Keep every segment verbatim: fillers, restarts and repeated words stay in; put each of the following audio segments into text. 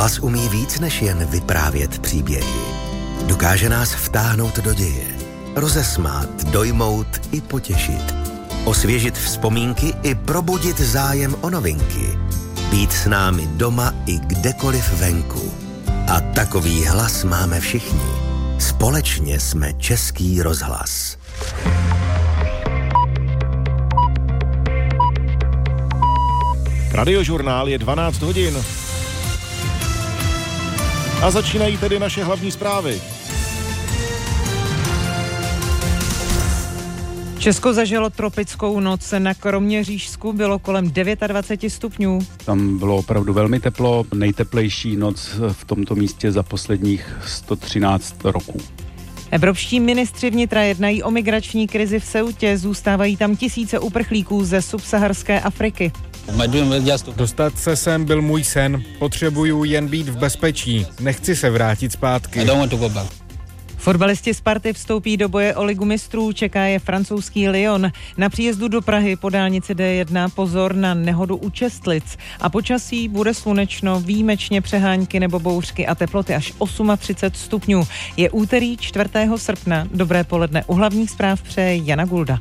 Hlas umí víc než jen vyprávět příběhy. Dokáže nás vtáhnout do děje, rozesmát, dojmout i potěšit, osvěžit vzpomínky i probudit zájem o novinky, být s námi doma i kdekoliv venku. A takový hlas máme všichni. Společně jsme Český rozhlas. Radiožurnál je dvanáct hodin. A začínají tedy naše hlavní zprávy. Česko zažilo tropickou noc. Na Kroměřížsku bylo kolem dvacet devět stupňů. Tam bylo opravdu velmi teplo, nejteplejší noc v tomto místě za posledních sto třináct roků. Evropští ministři vnitra jednají o migrační krizi v Ceutě. Zůstávají tam tisíce uprchlíků ze subsaharské Afriky. Dostat se sem byl můj sen. Potřebuju jen být v bezpečí. Nechci se vrátit zpátky. Fotbalisti Sparty vstoupí do boje o ligu mistrů, čeká je francouzský Lyon. Na příjezdu do Prahy po dálnici D jedna pozor na nehodu u Čestlic. A počasí bude slunečno, výjimečně přehánky nebo bouřky a teploty až třicet osm stupňů. Je úterý čtvrtého srpna. Dobré poledne, u hlavních zpráv přeje Jana Gulda.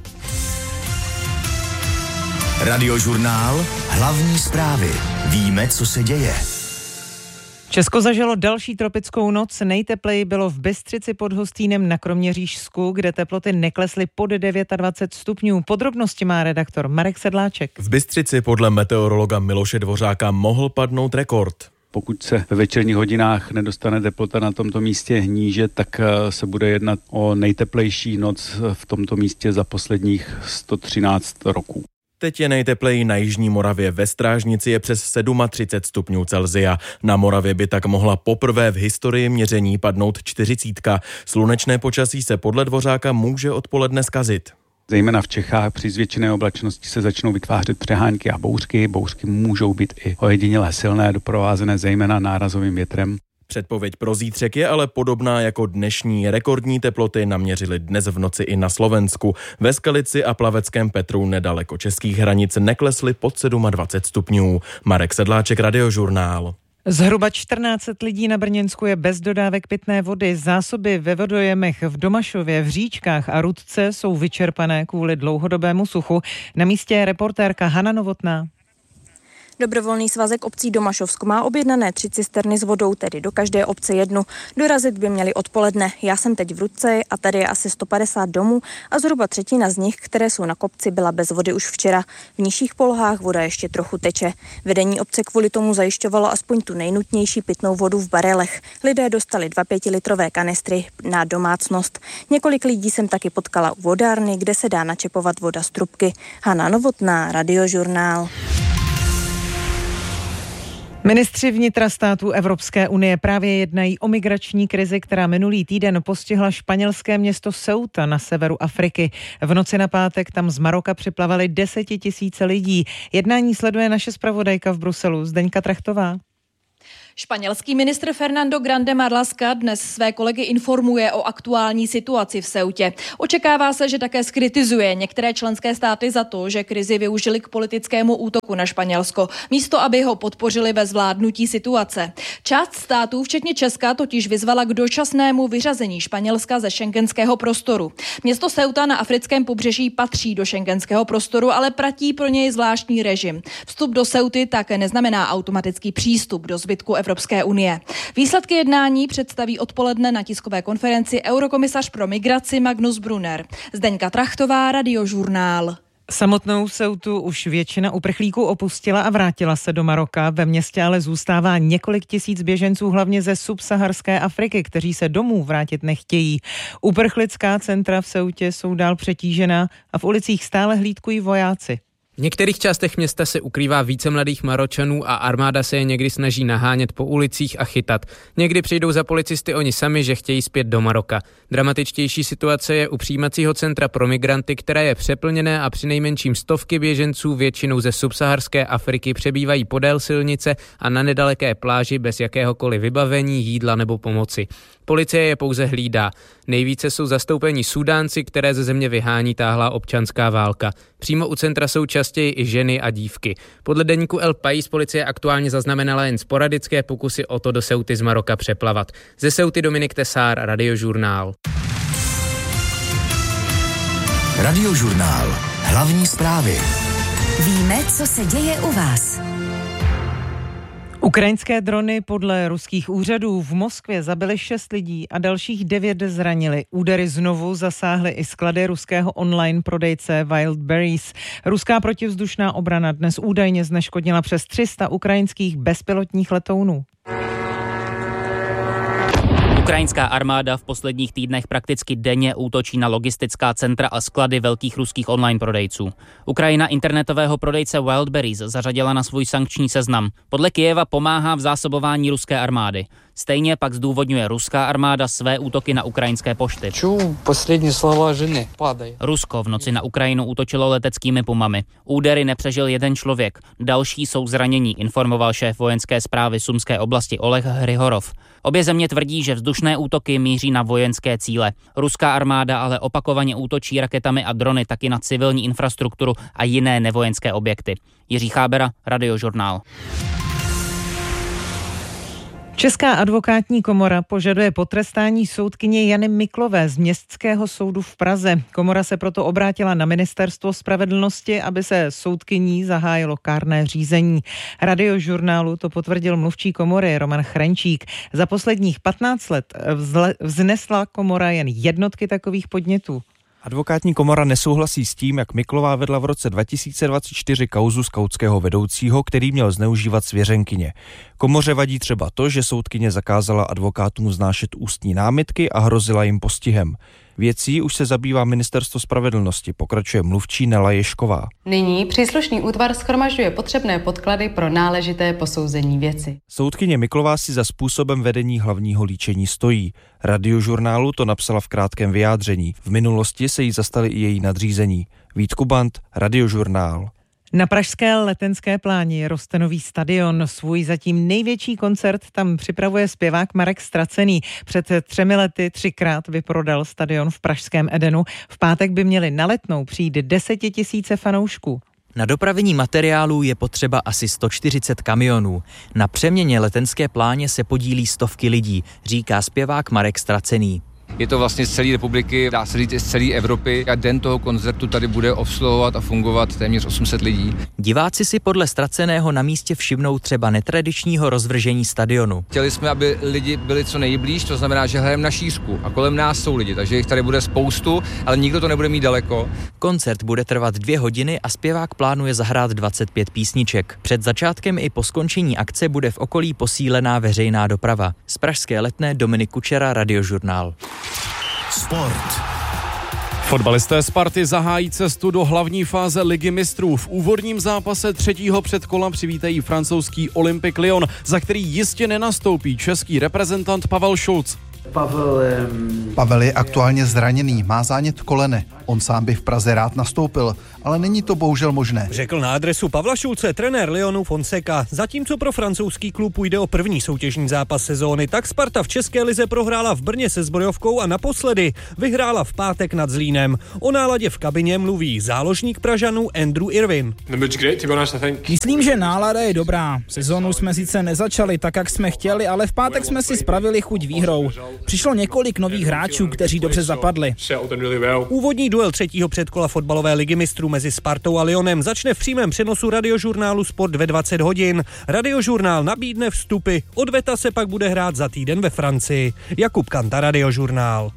Radiožurnál, hlavní zprávy. Víme, co se děje. Česko zažilo další tropickou noc. Nejtepleji bylo v Bystřici pod Hostýnem na Kroměřížsku, kde teploty neklesly pod dvacet devět stupňů. Podrobnosti má redaktor Marek Sedláček. V Bystřici podle meteorologa Miloše Dvořáka mohl padnout rekord. Pokud se ve večerních hodinách nedostane teplota na tomto místě níže, tak se bude jednat o nejteplejší noc v tomto místě za posledních sto třináct roků. Teď je nejtepleji na jižní Moravě. Ve Strážnici je přes třicet sedm stupňů Celsia. Na Moravě by tak mohla poprvé v historii měření padnout čtyřicítka. Slunečné počasí se podle Dvořáka může odpoledne zkazit. Zejména v Čechách při zvětšené oblačnosti se začnou vytvářet přehánky a bouřky. Bouřky můžou být i ojediněle silné, doprovázené zejména nárazovým větrem. Předpověď pro zítřek je ale podobná jako dnešní. Rekordní teploty naměřily dnes v noci i na Slovensku. Ve Skalici a Plaveckém Petru nedaleko českých hranic neklesly pod dvacet sedm stupňů. Marek Sedláček, Radiožurnál. Zhruba čtrnáct set lidí na Brněnsku je bez dodávek pitné vody. Zásoby ve vodojemech v Domašově, v Říčkách a Rudce jsou vyčerpané kvůli dlouhodobému suchu. Na místě je reportérka Hana Novotná. Dobrovolný svazek obcí Domašovsko má objednané tři cisterny s vodou, tedy do každé obce jednu. Dorazit by měli odpoledne. Já jsem teď v Rudce a tady je asi sto padesát domů a zhruba třetina z nich, které jsou na kopci, byla bez vody už včera. V nižších polohách voda ještě trochu teče. Vedení obce kvůli tomu zajišťovalo aspoň tu nejnutnější pitnou vodu v barelech. Lidé dostali dva pětilitrové kanistry na domácnost. Několik lidí jsem taky potkala u vodárny, kde se dá načepovat voda z trubky. Hana Novotná, Radiožurnál. Ministři vnitra států Evropské unie právě jednají o migrační krizi, která minulý týden postihla španělské město Ceuta na severu Afriky. V noci na pátek tam z Maroka připlavali desetitisíce lidí. Jednání sleduje naše zpravodajka v Bruselu Zdeňka Trachtová. Španělský ministr Fernando Grande Marlaska dnes své kolegy informuje o aktuální situaci v Ceutě. Očekává se, že také skritizuje některé členské státy za to, že krizi využili k politickému útoku na Španělsko, místo aby ho podpořili ve zvládnutí situace. Část států, včetně Česka, totiž vyzvala k dočasnému vyřazení Španělska ze schengenského prostoru. Město Ceuta na africkém pobřeží patří do schengenského prostoru, ale platí pro něj zvláštní režim. Vstup do Ceuty také neznamená automatický přístup do zbytku Evropské unie. Výsledky jednání představí odpoledne na tiskové konferenci eurokomisař pro migraci Magnus Brunner. Zdeňka Trachtová, Radiožurnál. Samotnou Ceutu už většina uprchlíků opustila a vrátila se do Maroka. Ve městě ale zůstává několik tisíc běženců, hlavně ze subsaharské Afriky, kteří se domů vrátit nechtějí. Uprchlická centra v Ceutě jsou dál přetížená a v ulicích stále hlídkují vojáci. V některých částech města se ukrývá více mladých Maročanů a armáda se je někdy snaží nahánět po ulicích a chytat. Někdy přijdou za policisty oni sami, že chtějí zpět do Maroka. Dramatičtější situace je u přijímacího centra pro migranty, které je přeplněné a přinejmenším stovky běženců většinou ze subsaharské Afriky přebývají podél silnice a na nedaleké pláži bez jakéhokoliv vybavení, jídla nebo pomoci. Policie je pouze hlídá. Nejvíce jsou zastoupení Sudánci, které ze země vyhání táhlá občanská válka. Přímo u centra jsou častěji častěji i ženy a dívky. Podle deníku El País policie aktuálně zaznamenala jen sporadické pokusy o to do Ceuty z Maroka přeplavat. Ze Ceuty Dominik Tesár, Radiožurnál. Radiožurnál. Hlavní zprávy. Víme, co se děje u vás. Ukrajinské drony podle ruských úřadů v Moskvě zabily šest lidí a dalších devět zranili. Údery znovu zasáhly i sklady ruského online prodejce Wildberries. Ruská protivzdušná obrana dnes údajně zneškodnila přes tři sta ukrajinských bezpilotních letounů. Ukrajinská armáda v posledních týdnech prakticky denně útočí na logistická centra a sklady velkých ruských online prodejců. Ukrajina internetového prodejce Wildberries zařadila na svůj sankční seznam. Podle Kyjeva pomáhá v zásobování ruské armády. Stejně pak zdůvodňuje ruská armáda své útoky na ukrajinské pošty. Ču, poslední slova ženy. Padaj. Rusko v noci na Ukrajinu útočilo leteckými pumami. Údery nepřežil jeden člověk, další jsou zranění, informoval šéf vojenské správy Sumské oblasti Oleg Hrihorov. Obě země tvrdí, že vzdušné útoky míří na vojenské cíle. Ruská armáda ale opakovaně útočí raketami a drony taky na civilní infrastrukturu a jiné nevojenské objekty. Jiří Chábera, Radiožurnál. Česká advokátní komora požaduje potrestání soudkyně Jany Miklové z Městského soudu v Praze. Komora se proto obrátila na Ministerstvo spravedlnosti, aby se soudkyní zahájilo kárné řízení. Radiožurnálu to potvrdil mluvčí komory Roman Chrenčík. Za posledních patnáct let vznesla komora jen jednotky takových podnětů. Advokátní komora nesouhlasí s tím, jak Miklová vedla v roce dva tisíce dvacet čtyři kauzu skautského vedoucího, který měl zneužívat svěřenkyně. Komoře vadí třeba to, že soudkyně zakázala advokátům vznášet ústní námitky a hrozila jim postihem. Věcí už se zabývá Ministerstvo spravedlnosti, pokračuje mluvčí Nela Ješková. Nyní příslušný útvar shromažďuje potřebné podklady pro náležité posouzení věci. Soudkyně Miklová si za způsobem vedení hlavního líčení stojí. Radiožurnálu to napsala v krátkém vyjádření. V minulosti se jí zastali i její nadřízení. Vít Kubant, Radiožurnál. Na pražské Letenské pláni roste nový stadion. Svůj zatím největší koncert tam připravuje zpěvák Marek Stracený. Před třemi lety třikrát vyprodal stadion v pražském Edenu. V pátek by měli na Letnou přijít desetitisíce fanoušků. Na dopravení materiálů je potřeba asi sto čtyřicet kamionů. Na přeměně Letenské pláně se podílí stovky lidí, říká zpěvák Marek Stracený. Je to vlastně z celé republiky, dá se říct z celé Evropy a den toho koncertu tady bude obsluhovat a fungovat téměř osm set lidí. Diváci si podle Straceného na místě všimnou třeba netradičního rozvržení stadionu. Chtěli jsme, aby lidi byli co nejblíž, to znamená, že hrajeme na šířku a kolem nás jsou lidi, takže jich tady bude spoustu, ale nikdo to nebude mít daleko. Koncert bude trvat dvě hodiny a zpěvák plánuje zahrát dvacet pět písniček. Před začátkem i po skončení akce bude v okolí posílená veřejná doprava. Z pražské Letné Dominik Kučera, Radiožurnál. Sport. Fotbalisté Sparty zahájí cestu do hlavní fáze Ligy mistrů. V úvodním zápase třetího předkola přivítají francouzský Olympique Lyon, za který jistě nenastoupí český reprezentant Pavel Šulc. Pavel je... Pavel je aktuálně zraněný, má zánět kolene. On sám by v Praze rád nastoupil, ale není to bohužel možné. Řekl na adresu Pavla Šulce trenér Lyonu Fonseca. Zatímco pro francouzský klub půjde o první soutěžní zápas sezóny, tak Sparta v České lize prohrála v Brně se Zbrojovkou a naposledy vyhrála v pátek nad Zlínem. O náladě v kabině mluví záložník Pražanů Andrew Irwin. Myslím, že nálada je dobrá. Sezónu jsme sice nezačali tak, jak jsme chtěli, ale v pátek jsme si spravili chuť výhrou. Přišlo několik nových hráčů, kteří dobře zapadli. Úvodní duel třetího předkola fotbalové ligy mistrů mezi Spartou a Lyonem začne v přímém přenosu Radiožurnálu Sport ve dvacet hodin. Radiožurnál nabídne vstupy, odveta se pak bude hrát za týden ve Francii. Jakub Kanta, Radiožurnál.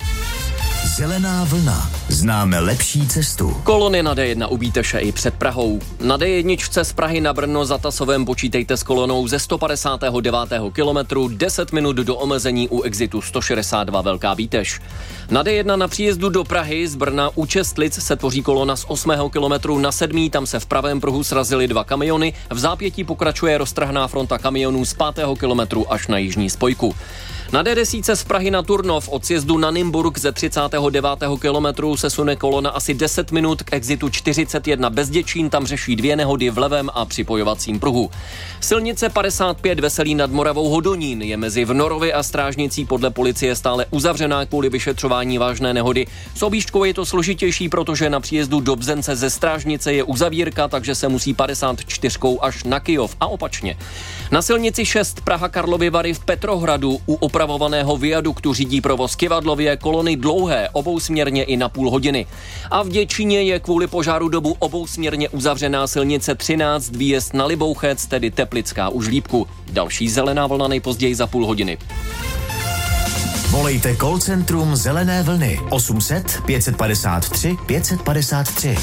Zelená vlna. Známe lepší cestu. Kolony na dé jedna u Bíteše i před Prahou. Na dé jedna z Prahy na Brno za Tasovem počítejte s kolonou ze sto padesátého devátého kilometru, deset minut do omezení u exitu sto šedesát dva Velká Bíteš. Na dé jedna na příjezdu do Prahy z Brna u Čestlic se tvoří kolona z osmého kilometru na sedmý, tam se v pravém pruhu srazily dva kamiony, v zápětí pokračuje roztrhaná fronta kamionů z pátého kilometru až na jižní spojku. Na D deset z Prahy na Turnov od sjezdu na Nymburk ze třicátého devátého kilometru se sune kolona asi deset minut k exitu čtyřicet jedna Bezděčín, tam řeší dvě nehody v levém a připojovacím pruhu. Silnice padesát pět Veselí nad Moravou Hodonín je mezi Vnorovy a Strážnicí podle policie stále uzavřená kvůli vyšetřování vážné nehody. S objížďkou je to složitější, protože na příjezdu do Bzence ze Strážnice je uzavírka, takže se musí padesát čtyři až na Kyjov a opačně. Na silnici šest Praha Karlovy Vary v Petrohradu u opravovaného viaduktu řídí provoz kyvadlově, kolony dlouhé, obousměrně i na půl hodiny. A v Děčíně je kvůli požáru dobu obousměrně uzavřená silnice třináct výjezd na Libouchec, tedy Teplická u Žlíbku. Další zelená vlna nejpozději za půl hodiny. Volejte call centrum Zelené vlny osm set pět padesát tři pět padesát tři.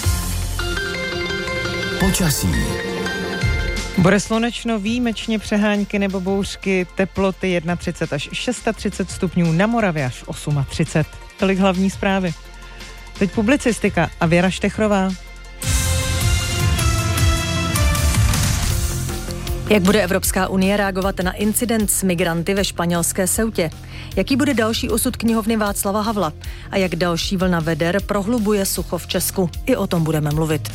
Počasí. Bude slunečno, výjimečně přehánky nebo bouřky, teploty třicet jedna až třicet šest stupňů, na Moravě až třicet osm. Tolik hlavní zprávy. Teď publicistika a Věra Štechrová. Jak bude Evropská unie reagovat na incident s migranty ve španělské Ceutě? Jaký bude další osud knihovny Václava Havla? A jak další vlna veder prohlubuje sucho v Česku? I o tom budeme mluvit.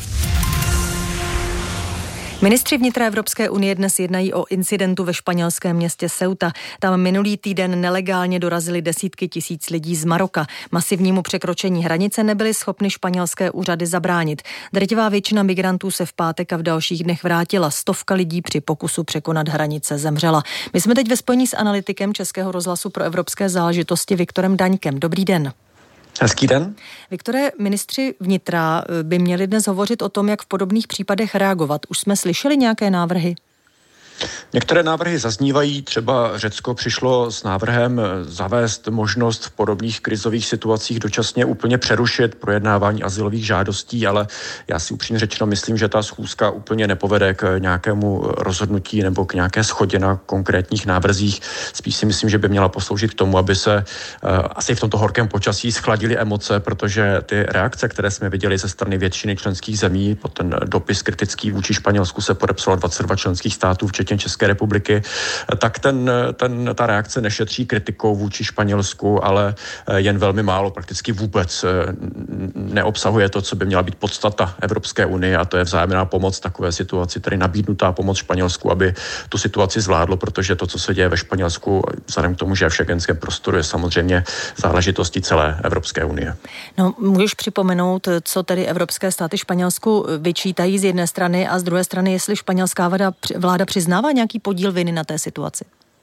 Ministři vnitra Evropské unie dnes jednají o incidentu ve španělském městě Ceuta. Tam minulý týden nelegálně dorazili desítky tisíc lidí z Maroka. Masivnímu překročení hranice nebyly schopny španělské úřady zabránit. Drtivá většina migrantů se v pátek a v dalších dnech vrátila. Stovka lidí při pokusu překonat hranice zemřela. My jsme teď ve spojení s analytikem Českého rozhlasu pro evropské záležitosti Viktorem Daňkem. Dobrý den. Hezký den. Viktore, ministři vnitra by měli dnes hovořit o tom, jak v podobných případech reagovat. Už jsme slyšeli nějaké návrhy? Některé návrhy zaznívají, třeba Řecko přišlo s návrhem zavést možnost v podobných krizových situacích dočasně úplně přerušit projednávání azylových žádostí, ale já si upřímně řečeno myslím, že ta schůzka úplně nepovede k nějakému rozhodnutí nebo k nějaké shodě na konkrétních návrzích. Spíš si myslím, že by měla posloužit k tomu, aby se uh, asi v tomto horkém počasí schladily emoce, protože ty reakce, které jsme viděli ze strany většiny členských zemí, pod ten dopis kritický vůči Španělsku se podepsalo dvacet dva členských států, včetně České republiky, tak ten, ten, ta reakce nešetří kritikou vůči Španělsku, ale jen velmi málo, prakticky vůbec neobsahuje to, co by měla být podstata Evropské unie, a to je vzájemná pomoc takové situaci, tedy nabídnutá pomoc Španělsku, aby tu situaci zvládlo, protože to, co se děje ve Španělsku, vzhledem k tomu, že je v šengenském prostoru, je samozřejmě záležitostí celé Evropské unie. No, můžeš připomenout, co tedy evropské státy Španělsku vyčítají z jedné strany a z druhé strany, jestli španělská vláda, vláda přiznává nějaký podíl viny na té situaci?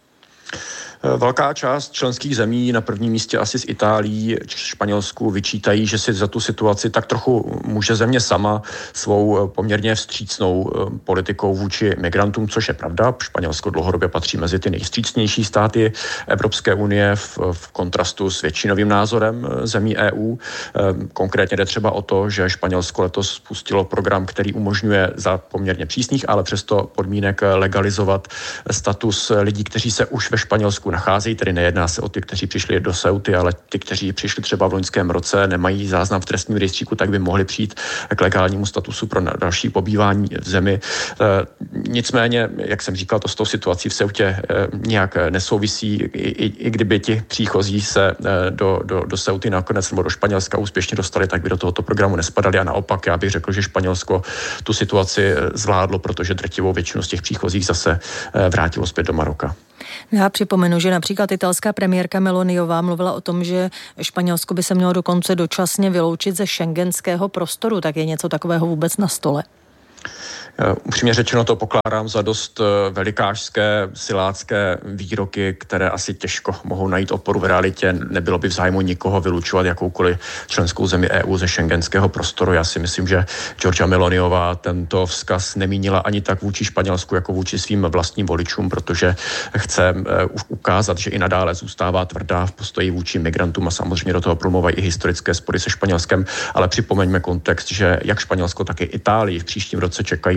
Velká část členských zemí, na prvním místě asi z Itálií, Španělsku, vyčítají, že si za tu situaci tak trochu může země sama svou poměrně vstřícnou politikou vůči migrantům, což je pravda. Španělsko dlouhodobě patří mezi ty nejvstřícnější státy Evropské unie v, v kontrastu s většinovým názorem zemí E U. Konkrétně jde třeba o to, že Španělsko letos spustilo program, který umožňuje za poměrně přísných, ale přesto podmínek legalizovat status lidí, kteří se už ve Španělsku nacházejí, tedy nejedná se o ty, kteří přišli do Ceuty, ale ty, kteří přišli třeba v loňském roce, nemají záznam v trestním rejstříku, tak by mohli přijít k legálnímu statusu pro další pobývání v zemi. Nicméně, jak jsem říkal, to s tou situací v Ceutě nějak nesouvisí, i, i, i kdyby ti příchozí se do, do, do Ceuty nakonec nebo do Španělska úspěšně dostali, tak by do tohoto programu nespadali, a naopak já bych řekl, že Španělsko tu situaci zvládlo, protože drtivou většinu z těch příchozích zase vrátilo zpět do Maroka. Já připomenu, že například italská premiérka Meloniová mluvila o tom, že Španělsko by se mělo dokonce dočasně vyloučit ze šengenského prostoru. Tak je něco takového vůbec na stole? Upřímně řečeno to pokládám za dost velikářské, silácké výroky, které asi těžko mohou najít oporu v realitě. Nebylo by v zájmu nikoho vylučovat jakoukoliv členskou zemi E U ze šengenského prostoru. Já si myslím, že Giorgia Meloniová tento vzkaz nemínila ani tak vůči Španělsku, jako vůči svým vlastním voličům, protože chce ukázat, že i nadále zůstává tvrdá v postoji vůči migrantům, a samozřejmě do toho promluvají i historické spory se Španělskem. Ale připomeňme kontext, že jak Španělsko, tak i Itálii v příštím roce čekají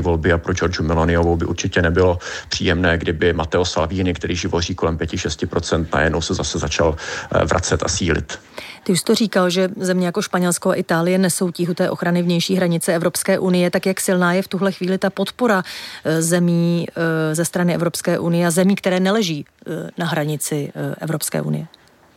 volby a pro Giorgiu Meloniovou by určitě nebylo příjemné, kdyby Matteo Salvini, který živoří kolem pět až šest procent, najednou se zase začal vracet a sílit. Ty už to říkal, že země jako Španělsko a Itálie nesou tíhu té ochrany vnější hranice Evropské unie, tak jak silná je v tuhle chvíli ta podpora zemí ze strany Evropské unie a zemí, které neleží na hranici Evropské unie?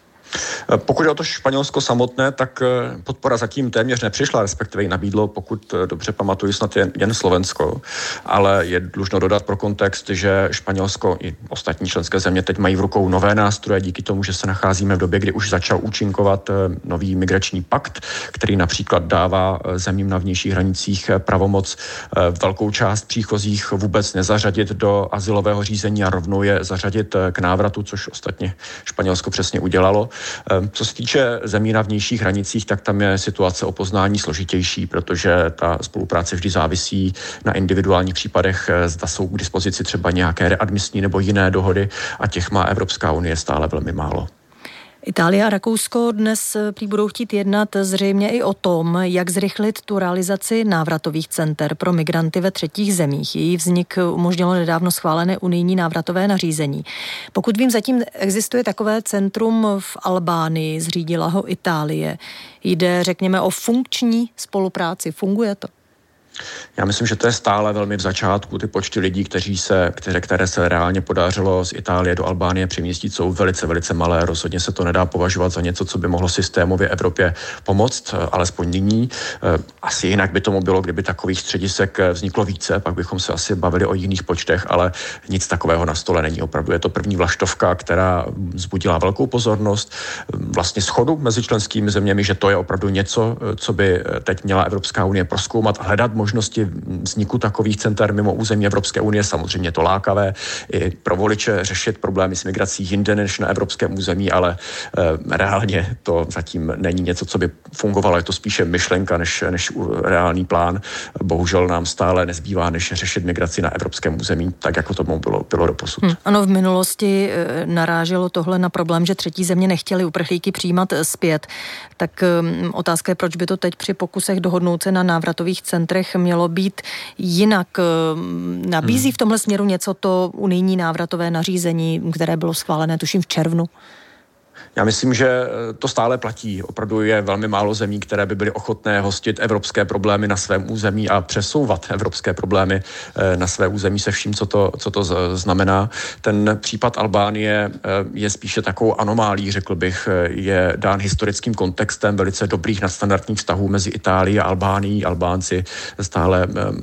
Pokud je o to Španělsko samotné, tak podpora zatím téměř nepřišla, respektive ji nabídlo, pokud dobře pamatuju, snad jen, jen Slovensko. Ale je dlužno dodat pro kontext, že Španělsko i ostatní členské země teď mají v rukou nové nástroje díky tomu, že se nacházíme v době, kdy už začal účinkovat nový migrační pakt, který například dává zemím na vnějších hranicích pravomoc velkou část příchozích vůbec nezařadit do azylového řízení a rovnou je zařadit k návratu, což ostatně Španělsko přesně udělalo. Co se týče zemí na vnějších hranicích, tak tam je situace o poznání složitější, protože ta spolupráce vždy závisí na individuálních případech, zda jsou k dispozici třeba nějaké readmisní nebo jiné dohody a těch má Evropská unie stále velmi málo. Itálie a Rakousko dnes prý budou chtít jednat zřejmě i o tom, jak zrychlit tu realizaci návratových center pro migranty ve třetích zemích. Její vznik umožnilo nedávno schválené unijní návratové nařízení. Pokud vím, zatím existuje takové centrum v Albánii, zřídila ho Itálie. Jde, řekněme, o funkční spolupráci. Funguje to? Já myslím, že to je stále velmi v začátku. Ty počty lidí, kteří se, které, které se reálně podařilo z Itálie do Albánie přemístit, jsou velice, velice malé. Rozhodně se to nedá považovat za něco, co by mohlo systémově Evropě pomoct, alespoň nyní. Asi jinak by tomu bylo, kdyby takových středisek vzniklo více, pak bychom se asi bavili o jiných počtech, ale nic takového na stole není. Opravdu je to první vlaštovka, která vzbudila velkou pozornost, vlastně shodu mezi členskými zeměmi, že to je opravdu něco, co by teď měla Evropská unie prozkoumat a hledat možnosti vzniku takových center mimo území Evropské unie. Samozřejmě to lákavé i pro voliče řešit problémy s migrací jinde než na evropském území, ale e, reálně to zatím není něco, co by fungovalo. Je to spíše myšlenka než, než reálný plán. Bohužel nám stále nezbývá, než řešit migraci na evropském území, tak jako tomu bylo, bylo doposud. Hmm, ano, v minulosti e, naráželo tohle na problém, že třetí země nechtěli uprchlíky přijímat zpět. Tak e, otázka je, proč by to teď při pokusech dohodnout se na návratových centrech mělo být jinak. Nabízí v tomhle směru něco to unijní návratové nařízení, které bylo schválené, tuším, v červnu? Já myslím, že to stále platí. Opravdu je velmi málo zemí, které by byly ochotné hostit evropské problémy na svém území a přesouvat evropské problémy na své území se vším, co to, co to znamená. Ten případ Albánie je spíše takovou anomálí, řekl bych, je dán historickým kontextem velice dobrých nadstandardních vztahů mezi Itálií a Albánií. Albánci stále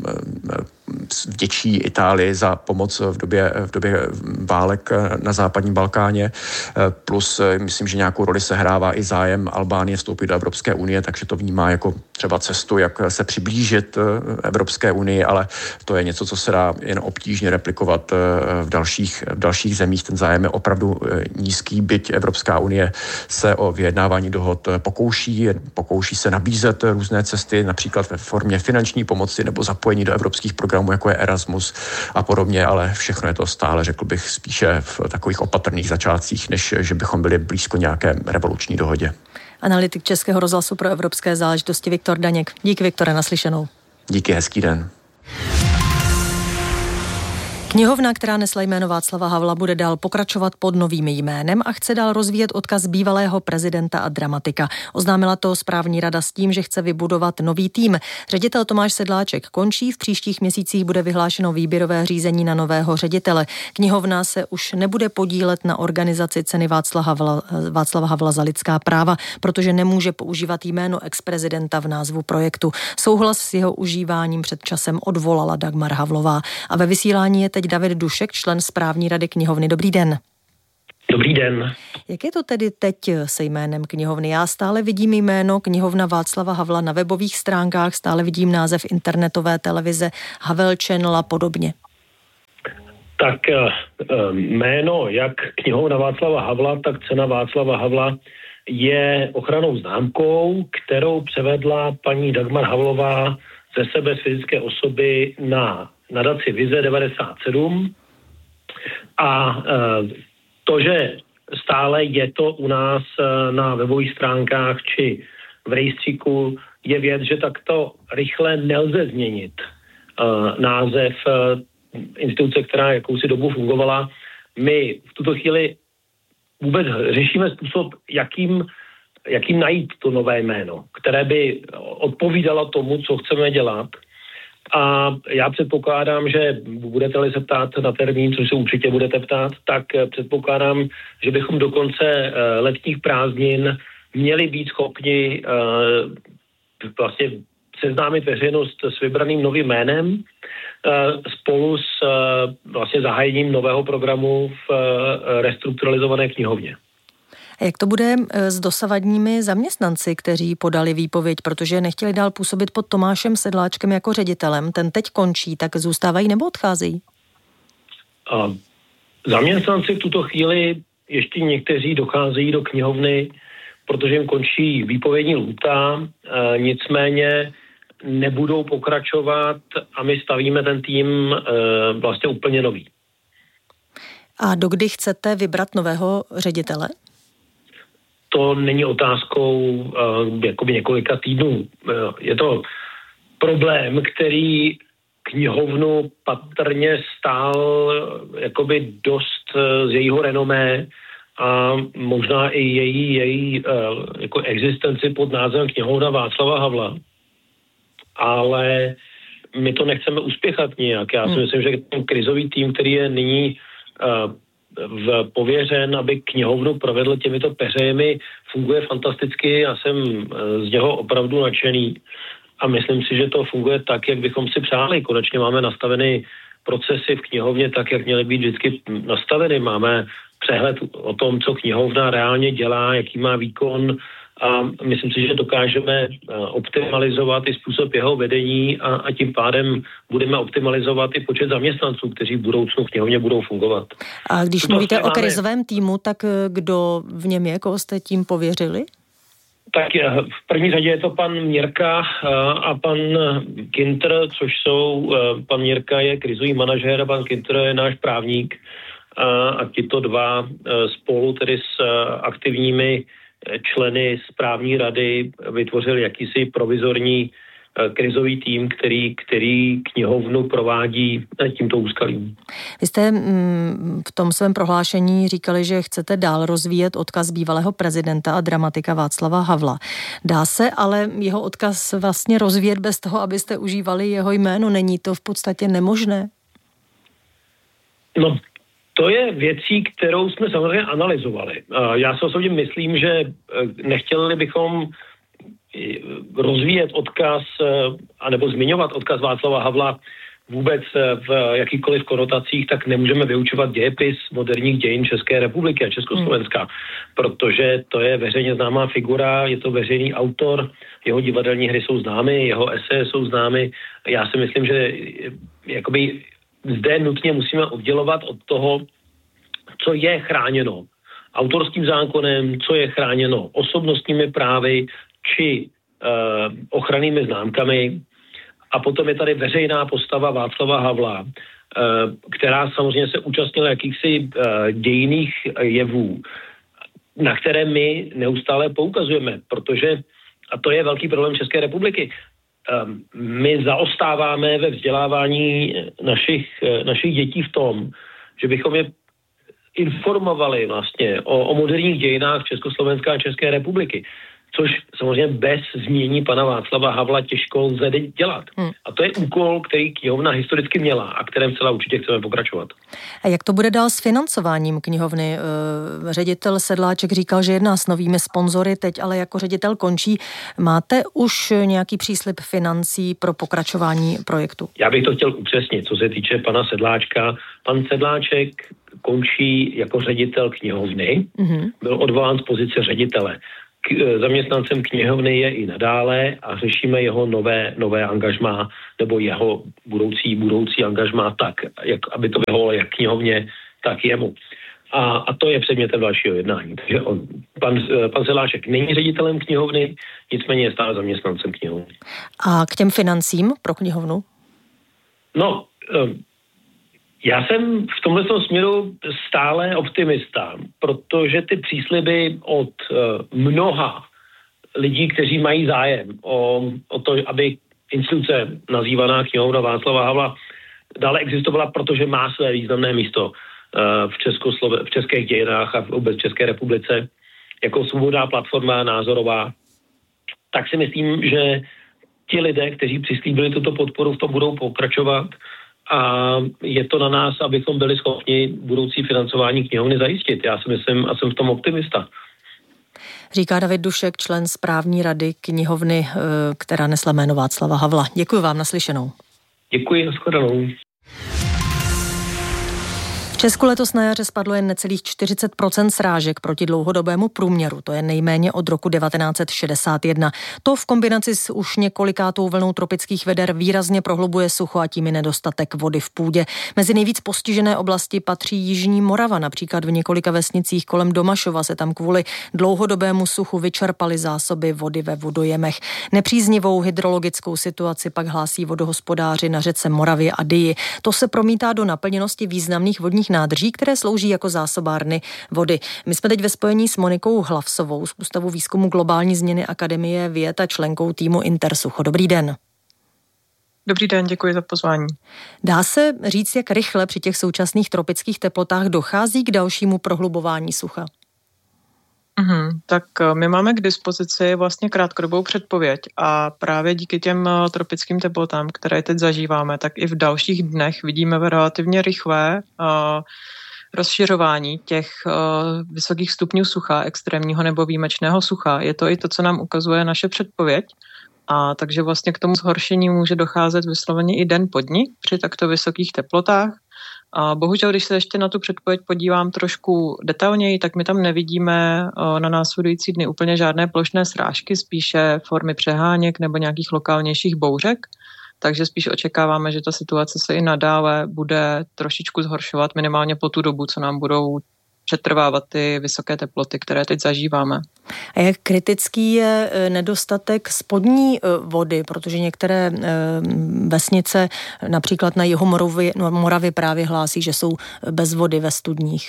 vděčí Itálii za pomoc v době, v době válek na západním Balkáně. Plus myslím, že nějakou roli sehrává i zájem Albánie vstoupit do Evropské unie, takže to vnímá jako třeba cestu, jak se přiblížit Evropské unii, ale to je něco, co se dá jen obtížně replikovat v dalších, v dalších zemích. Ten zájem je opravdu nízký, byť Evropská unie se o vyjednávání dohod pokouší, pokouší se nabízet různé cesty, například ve formě finanční pomoci nebo zapojení do evropských programů, jako je Erasmus a podobně, ale všechno je to stále, řekl bych, spíše v takových opatrných začátcích, než že bychom byli blízko nějaké revoluční dohodě. Analytik Českého rozhlasu pro evropské záležitosti Viktor Daněk. Díky, Viktore, naslyšenou. Díky, hezký den. Knihovna, která nesla jméno Václava Havla, bude dál pokračovat pod novým jménem a chce dál rozvíjet odkaz bývalého prezidenta a dramatika. Oznámila to správní rada s tím, že chce vybudovat nový tým. Ředitel Tomáš Sedláček končí, v příštích měsících bude vyhlášeno výběrové řízení na nového ředitele. Knihovna se už nebude podílet na organizaci ceny Václava Havla, Václava Havla za lidská práva, protože nemůže používat jméno ex-prezidenta v názvu projektu. Souhlas s jeho užíváním před časem odvolala Dagmar Havlová. A ve vysílání je teď David Dušek, člen správní rady knihovny. Dobrý den. Dobrý den. Jak je to tedy teď se jménem knihovny? Já stále vidím jméno knihovna Václava Havla na webových stránkách, stále vidím název internetové televize Havel Channel a podobně. Tak jméno jak knihovna Václava Havla, tak cena Václava Havla je ochrannou známkou, kterou převedla paní Dagmar Havlová ze sebe z fyzické osoby na nadaci Vize devadesát sedm a to, že stále je to u nás na webových stránkách či v rejstříku, je věc, že takto rychle nelze změnit. název instituce, která jakousi dobu fungovala. My v tuto chvíli vůbec řešíme způsob, jakým, jakým najít to nové jméno, které by odpovídalo tomu, co chceme dělat. A já předpokládám, že budete-li se ptát na termín, což se určitě budete ptát, tak předpokládám, že bychom do konce letních prázdnin měli být schopni vlastně seznámit veřejnost s vybraným novým jménem spolu s vlastně zahájením nového programu v restrukturalizované knihovně. A jak to bude s dosavadními zaměstnanci, kteří podali výpověď, protože nechtěli dál působit pod Tomášem Sedláčkem jako ředitelem? Ten teď končí, tak zůstávají nebo odcházejí? A zaměstnanci v tuto chvíli ještě někteří docházejí do knihovny, protože jim končí výpovědní lhůta, e, nicméně nebudou pokračovat a my stavíme ten tým e, vlastně úplně nový. A dokdy chcete vybrat nového ředitele? To není otázkou uh, jakoby několika týdnů. Uh, je to problém, který knihovnu patrně stál uh, jakoby dost uh, z jejího renomé a možná i její, její uh, jako existenci pod názvem Knihovna Václava Havla. Ale my to nechceme uspěchat nějak. Já si hmm. myslím, že ten krizový tým, který je nyní uh, v pověřen, aby knihovnu provedl těmito peřejemi, funguje fantasticky. Já jsem z něho opravdu nadšený a myslím si, že to funguje tak, jak bychom si přáli. Konečně máme nastaveny procesy v knihovně tak, jak měly být vždycky nastaveny. Máme přehled o tom, co knihovna reálně dělá, jaký má výkon a myslím si, že dokážeme optimalizovat i způsob jeho vedení a, a tím pádem budeme optimalizovat i počet zaměstnanců, kteří v budoucnu v knihovně budou fungovat. A když to mluvíte o krizovém týmu, tak kdo v něm je, koho jste tím pověřili? Tak v první řadě je to pan Měrka a pan Kintr, což jsou, pan Měrka je krizový manažér a pan Kintr je náš právník a tito dva spolu tedy s aktivními členy správní rady vytvořili jakýsi provizorní krizový tým, který, který knihovnu provádí tímto úskalím. Vy jste v tom svém prohlášení říkali, že chcete dál rozvíjet odkaz bývalého prezidenta a dramatika Václava Havla. Dá se ale jeho odkaz vlastně rozvíjet bez toho, abyste užívali jeho jméno? Není to v podstatě nemožné? No, to je věcí, kterou jsme samozřejmě analyzovali. Já si osobně myslím, že nechtěli bychom rozvíjet odkaz, anebo zmiňovat odkaz Václava Havla vůbec v jakýchkoliv konotacích, tak nemůžeme vyučovat dějepis moderních dějin České republiky a Československa, hmm. protože to je veřejně známá figura, je to veřejný autor, jeho divadelní hry jsou známy, jeho eseje jsou známy. Já si myslím, že jakoby zde nutně musíme oddělovat od toho, co je chráněno autorským zákonem, co je chráněno osobnostními právy či uh, ochrannými známkami. A potom je tady veřejná postava Václava Havla, uh, která samozřejmě se účastnila jakýchsi uh, dějinných jevů, na které my neustále poukazujeme, protože, a to je velký problém České republiky, um, my zaostáváme ve vzdělávání našich, uh, našich dětí v tom, že bychom je informovali vlastně o, o moderních dějinách Československa a České republiky, což samozřejmě bez změní pana Václava Havla těžko lze dělat. Hmm. A to je úkol, který knihovna historicky měla a kterém celá určitě chceme pokračovat. A jak to bude dál s financováním knihovny? Ředitel Sedláček říkal, že jedná s novými sponzory, teď ale jako ředitel končí. Máte už nějaký příslib financí pro pokračování projektu? Já bych to chtěl upřesnit, co se týče pana Sedláčka. Pan Sedláček končí jako ředitel knihovny, mm-hmm. byl odvolán z pozice ředitele. K, zaměstnancem knihovny je i nadále a řešíme jeho nové, nové angažmá nebo jeho budoucí, budoucí angažmá tak, jak, aby to vyhovovalo jak knihovně, tak jemu. A, a to je předmětem dalšího jednání. Takže on, pan, pan Sedláček není ředitelem knihovny, nicméně je stále zaměstnancem knihovny. A k těm financím pro knihovnu? No, um, já jsem v tomto směru stále optimista, protože ty přísliby od uh, mnoha lidí, kteří mají zájem o, o to, aby instituce nazývaná knihovna Václava Havla dále existovala, protože má své významné místo v, Českoslove- v českých dějinách a vůbec v České republice jako svobodná platforma názorová, tak si myslím, že ti lidé, kteří přislíbili tuto podporu, v tom budou pokračovat a je to na nás, abychom byli schopni budoucí financování knihovny zajistit. Já si myslím a jsem v tom optimista. Říká David Dušek, člen správní rady knihovny, která nesla jméno Václava Havla. Děkuji vám, naslyšenou. Děkuji, nashledanou. V Česku letos na jaře spadlo jen necelých čtyřicet procent srážek proti dlouhodobému průměru, to je nejméně od roku devatenáct set šedesát jedna. To v kombinaci s už několikátou vlnou tropických veder výrazně prohlubuje sucho a tím i nedostatek vody v půdě. Mezi nejvíc postižené oblasti patří jižní Morava, například v několika vesnicích kolem Domašova se tam kvůli dlouhodobému suchu vyčerpaly zásoby vody ve vodojemech. Nepříznivou hydrologickou situaci pak hlásí vodohospodáři na řece Moravě a Dyji. To se promítá do naplněnosti významných vodních nádrží, které slouží jako zásobárny vody. My jsme teď ve spojení s Monikou Hlavsovou z Ústavu výzkumu globální změny Akademie věd a členkou týmu Intersucho. Dobrý den. Dobrý den, děkuji za pozvání. Dá se říct, jak rychle při těch současných tropických teplotách dochází k dalšímu prohlubování sucha? Uhum, tak my máme k dispozici vlastně krátkodobou předpověď a právě díky těm tropickým teplotám, které teď zažíváme, tak i v dalších dnech vidíme relativně rychlé uh, rozšiřování těch uh, vysokých stupňů sucha, extrémního nebo výjimečného sucha. Je to i to, co nám ukazuje naše předpověď. A takže vlastně k tomu zhoršení může docházet vysloveně i den po dni při takto vysokých teplotách. A bohužel, když se ještě na tu předpověď podívám trošku detailněji, tak my tam nevidíme na následující dny úplně žádné plošné srážky, spíše formy přeháněk nebo nějakých lokálnějších bouřek. Takže spíš očekáváme, že ta situace se i nadále bude trošičku zhoršovat minimálně po tu dobu, co nám budou přetrvávat ty vysoké teploty, které teď zažíváme. A jak kritický je nedostatek spodní vody, protože některé vesnice, například na jihu Moravy, Moravy právě hlásí, že jsou bez vody ve studních.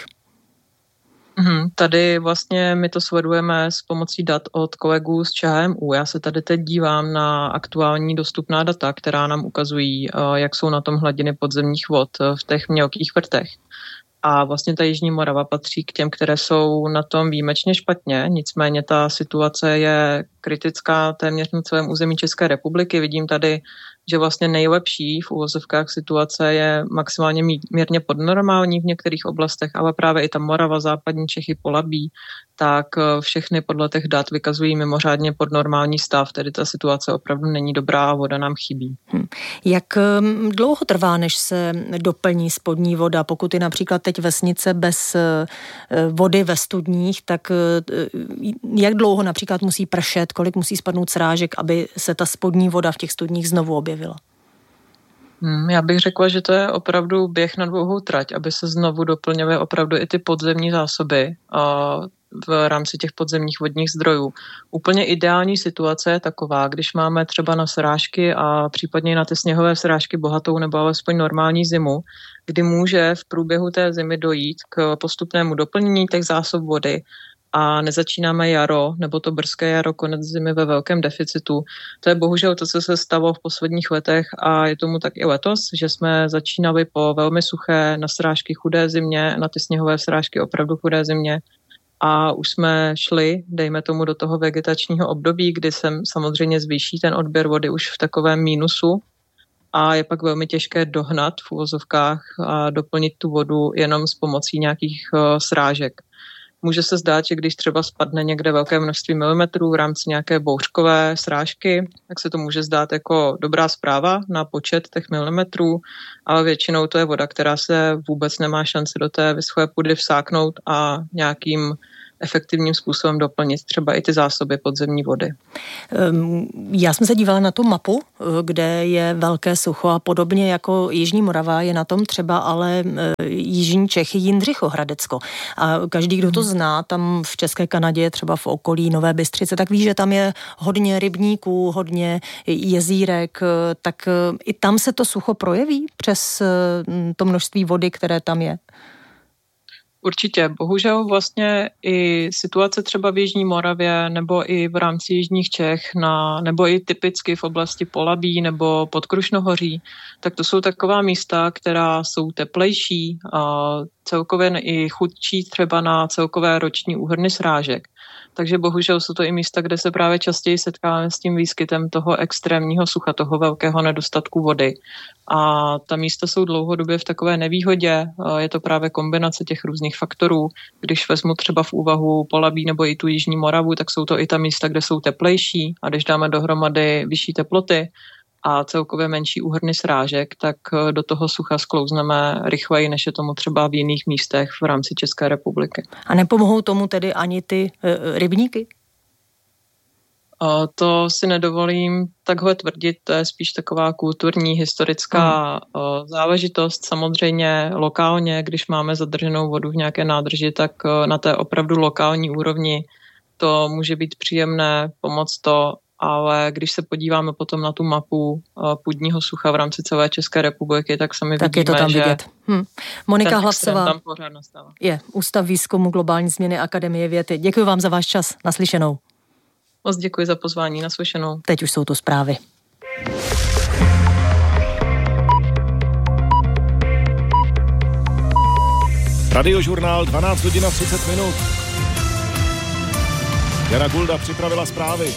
Hmm, tady vlastně my to sledujeme s pomocí dat od kolegů z ČHMÚ. Já se tady teď dívám na aktuální dostupná data, která nám ukazují, jak jsou na tom hladiny podzemních vod v těch mělkých vrtech. A vlastně ta jižní Morava patří k těm, které jsou na tom výjimečně špatně, nicméně ta situace je kritická téměř na celém území České republiky. Vidím tady, že vlastně nejlepší v uvozovkách situace je maximálně mírně podnormální v některých oblastech, ale právě i ta Morava, západní Čechy, Polabí, tak všechny podle těch dat vykazují mimořádně podnormální stav, tedy ta situace opravdu není dobrá a voda nám chybí. Hmm. Jak dlouho trvá, než se doplní spodní voda? Pokud je například teď vesnice bez vody ve studních, tak jak dlouho například musí pršet, kolik musí spadnout srážek, aby se ta spodní voda v těch studních znovu objevila? Hmm, já bych řekla, že to je opravdu běh na dlouhou trať, aby se znovu doplňovaly opravdu i ty podzemní zásoby a v rámci těch podzemních vodních zdrojů. Úplně ideální situace je taková, když máme třeba na srážky a případně na ty sněhové srážky bohatou nebo alespoň normální zimu, kdy může v průběhu té zimy dojít k postupnému doplnění těch zásob vody a nezačínáme jaro, nebo to brzké jaro, konec zimy ve velkém deficitu. To je bohužel to, co se stalo v posledních letech a je tomu tak i letos, že jsme začínali po velmi suché na srážky chudé zimě, na ty sněhové srážky opravdu chudé zimě a už jsme šli, dejme tomu, do toho vegetačního období, kdy se samozřejmě zvýší ten odběr vody už v takovém mínusu a je pak velmi těžké dohnat v uvozovkách a doplnit tu vodu jenom s pomocí nějakých uh, srážek. Může se zdát, že když třeba spadne někde velké množství milimetrů v rámci nějaké bouřkové srážky, tak se to může zdát jako dobrá zpráva na počet těch milimetrů, ale většinou to je voda, která se vůbec nemá šanci do té vyschlé půdy vsáknout a nějakým efektivním způsobem doplnit třeba i ty zásoby podzemní vody. Já jsem se dívala na tu mapu, kde je velké sucho a podobně jako Jižní Morava je na tom třeba ale Jižní Čechy, Jindřichohradecko. A každý, kdo to zná, tam v České Kanadě, třeba v okolí Nové Bystřice, tak ví, že tam je hodně rybníků, hodně jezírek, tak i tam se to sucho projeví přes to množství vody, které tam je? Určitě. Bohužel vlastně i situace třeba v Jižní Moravě nebo i v rámci Jižních Čech na, nebo i typicky v oblasti Polabí nebo Podkrušnohoří, tak to jsou taková místa, která jsou teplejší a celkově i chudší třeba na celkové roční úhrny srážek. Takže bohužel jsou to i místa, kde se právě častěji setkáváme s tím výskytem toho extrémního sucha, toho velkého nedostatku vody. A ta místa jsou dlouhodobě v takové nevýhodě. Je to právě kombinace těch různých faktorů. Když vezmu třeba v úvahu Polabí nebo i tu Jižní Moravu, tak jsou to i ta místa, kde jsou teplejší. A když dáme dohromady vyšší teploty a celkově menší úhrny srážek, tak do toho sucha sklouzneme rychleji, než je tomu třeba v jiných místech v rámci České republiky. A nepomohou tomu tedy ani ty e, rybníky? To si nedovolím takhle tvrdit, to je spíš taková kulturní, historická hmm. záležitost. Samozřejmě lokálně, když máme zadrženou vodu v nějaké nádrži, tak na té opravdu lokální úrovni to může být příjemné, pomoct to, ale když se podíváme potom na tu mapu půdního sucha v rámci celé České republiky, tak sami tak vidíme, je to tam že vidět. Hm. Monika Hlavsová tam pořád nastává. Je Ústav výzkumu globální změny Akademie věd. Děkuji vám za váš čas. Naslyšenou. Moc děkuji za pozvání. Naslyšenou. Teď už jsou to zprávy. Radiožurnál dvanáct hodin a třicet minut. Jana Gulda připravila zprávy.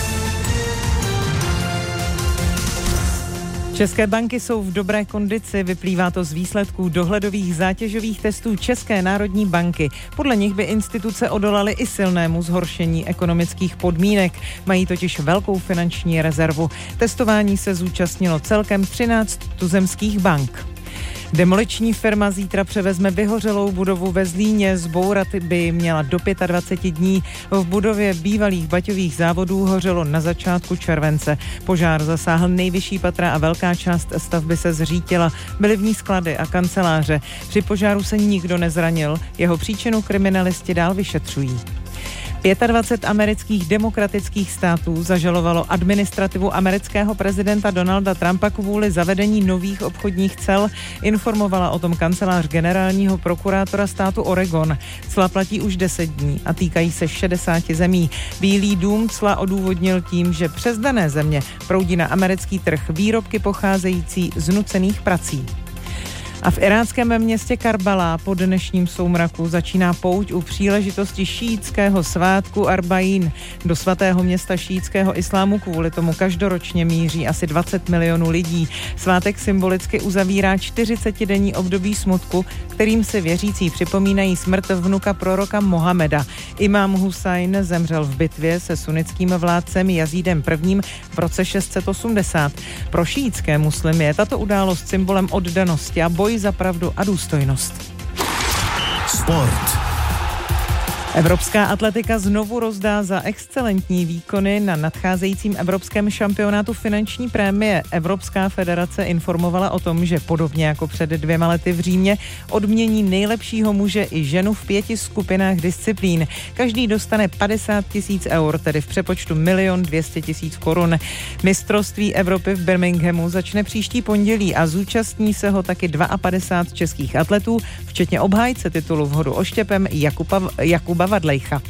České banky jsou v dobré kondici, vyplývá to z výsledků dohledových zátěžových testů České národní banky. Podle nich by instituce odolaly i silnému zhoršení ekonomických podmínek. Mají totiž velkou finanční rezervu. Testování se zúčastnilo celkem třináct tuzemských bank. Demoliční firma zítra převezme vyhořelou budovu ve Zlíně. Zbourat by měla do dvacet pět dní. V budově bývalých baťových závodů hořelo na začátku července. Požár zasáhl nejvyšší patra a velká část stavby se zřítila. Byly v ní sklady a kanceláře. Při požáru se nikdo nezranil. Jeho příčinu kriminalisti dál vyšetřují. dvacet pět amerických demokratických států zažalovalo administrativu amerického prezidenta Donalda Trumpa kvůli zavedení nových obchodních cel, informovala o tom kancelář generálního prokurátora státu Oregon. Cla platí už deset dní a týkají se šedesáti zemí. Bílý dům cla odůvodnil tím, že přes dané země proudí na americký trh výrobky pocházející z nucených prací. A v iráckém městě Karbala po dnešním soumraku začíná pouť u příležitosti šíitského svátku Arbaín. Do svatého města šíitského islámu kvůli tomu každoročně míří asi dvacet milionů lidí. Svátek symbolicky uzavírá čtyřicetidenní období smutku, kterým si věřící připomínají smrt vnuka proroka Mohameda. Imám Husajn zemřel v bitvě se sunnickým vládcem Jazídem I. v roce šest set osmdesát. Pro šíitské muslimy je tato událost symbolem oddanosti a boj za pravdu a důstojnost. Sport. Evropská atletika znovu rozdá za excelentní výkony na nadcházejícím evropském šampionátu finanční prémie. Evropská federace informovala o tom, že podobně jako před dvěma lety v Římě odmění nejlepšího muže i ženu v pěti skupinách disciplín. Každý dostane padesát tisíc eur, tedy v přepočtu milion dvěstě tisíc korun. Mistrovství Evropy v Birminghamu začne příští pondělí a zúčastní se ho taky padesát dva českých atletů, včetně obhájce titulu v hodu oštěpem Jakuba, Jakuba Vadlejcha.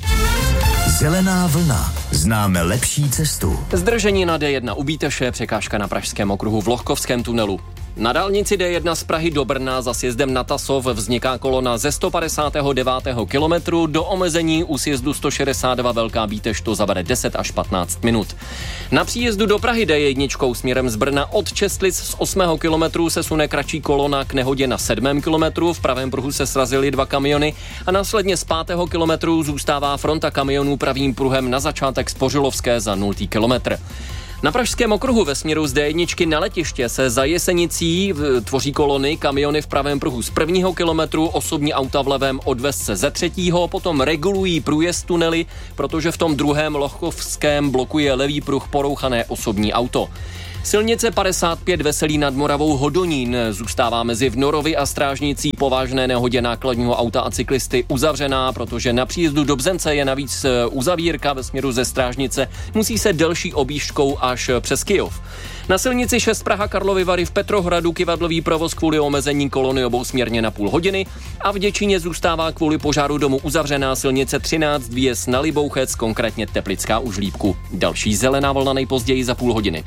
Zelená vlna. Známe lepší cestu. Zdržení na D jedna u Bíteše, překážka na Pražském okruhu v Lohkovském tunelu. Na dálnici D jedna z Prahy do Brna za sjezdem na Tasov vzniká kolona ze sto padesátého devátého kilometru, do omezení u sjezdu sto šedesát dva Velká Bíteš to zabere deset až patnáct minut. Na příjezdu do Prahy D jedna směrem z Brna od Čestlic z osmého kilometru se sune kratší kolona k nehodě na sedmém kilometru, v pravém pruhu se srazily dva kamiony a následně z pátého kilometru zůstává fronta kamionů pravým pruhem na začátek Spořilovské za nultý kilometr. Na Pražském okruhu ve směru z D jedna na letiště se za Jesenicí tvoří kolony, kamiony v pravém pruhu z prvního kilometru, osobní auta v levém odvezce ze třetího, potom regulují průjezd tunely, protože v tom druhém Lohkovském blokuje levý pruh porouchané osobní auto. Silnice padesát pět Veselí nad Moravou Hodonín zůstává mezi Vnorovi a Strážnicí po vážné nehodě nákladního auta a cyklisty uzavřená, protože na příjezdu do Bzence je navíc uzavírka ve směru ze Strážnice, musí se delší objížďkou až přes Kyjov. Na silnici šest Praha Karlovy Vary v Petrohradu kyvadlový provoz kvůli omezení kolony obousměrně na půl hodiny a v Děčíně zůstává kvůli požáru domu uzavřená silnice třináct výjezd na Libouchec, konkrétně Teplická u Žlíbku. Další zelená vlna nejpozději za půl hodiny.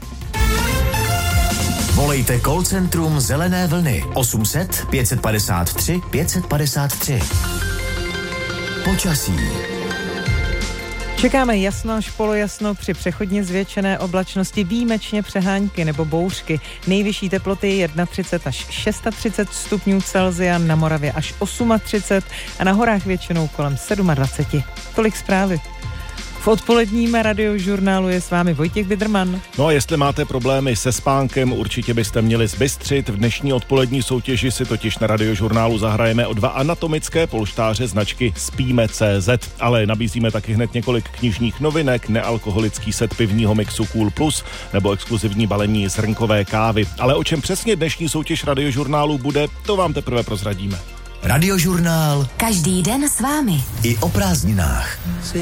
Volejte call centrum Zelené vlny osm set pět padesát tři pět padesát tři. Počasí. Čekáme jasno až polojasno při přechodně zvětšené oblačnosti, výjimečně přehánky nebo bouřky. Nejvyšší teploty třicet jedna až třicet šest stupňů Celsia, na Moravě až třicet osm a na horách většinou kolem dvacet sedm. Tolik zprávy. V odpoledním radiožurnálu je s vámi Vojtěch Bidrman. No a jestli máte problémy se spánkem, určitě byste měli zbystřit. V dnešní odpolední soutěži si totiž na radiožurnálu zahrajeme o dva anatomické polštáře značky Spíme tečka cé zet, ale nabízíme taky hned několik knižních novinek, nealkoholický set pivního mixu Cool Plus nebo exkluzivní balení zrnkové kávy. Ale o čem přesně dnešní soutěž radiožurnálu bude, to vám teprve prozradíme. Radiožurnál. Každý den s vámi. I o prázdninách.